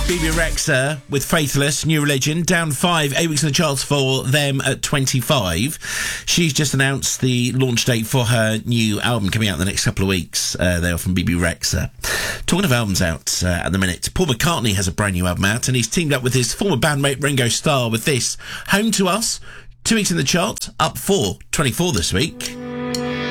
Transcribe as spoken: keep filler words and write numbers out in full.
Bebe Rexha with Faithless, New Religion, down five, eight weeks in the charts for them at twenty-five. She's just announced the launch date for her new album coming out in the next couple of weeks. Uh, they are from Bebe Rexha. Talking of albums out uh, at the minute, Paul McCartney has a brand new album out, and he's teamed up with his former bandmate Ringo Starr with this, Home to Us, two weeks in the chart, up four, twenty-four this week.